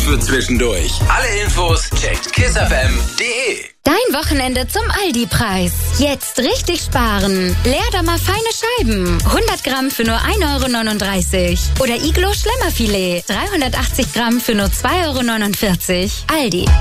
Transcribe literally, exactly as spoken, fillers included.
für zwischendurch. Alle Infos checkt kissfm punkt de. Dein Wochenende zum Aldi-Preis. Jetzt richtig sparen. Leerdammer feine Scheiben. hundert Gramm für nur ein Euro neununddreißig. Oder Iglo Schlemmerfilet. dreihundertachtzig Gramm für nur zwei Euro neunundvierzig. Aldi.